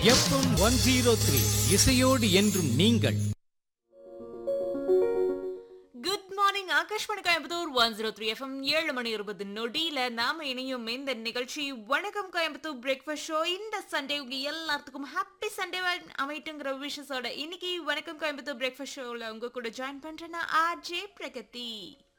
FM 103 இசையோடு என்றும் நீங்கள். Good morning Akashvani Coimbatore 103 FM 7:20 நாம இணையும் இந்த நிகழ்ச்சி வணக்கம் கோயம்புத்தூர் பிரேக்ஃபாஸ்ட் ஷோ. இந்த சண்டே உங்க எல்லாத்துக்கும் ஹாப்பி சண்டே அமைட்டுங்கிற விஷஸோட இன்னைக்கு வணக்கம் கோயம்புத்தூர் பிரேக்ஃபாஸ்ட் ஷோல உங்க கூட ஜாயின் பண்றேன்னா ஆர்ஜே பிரகதி.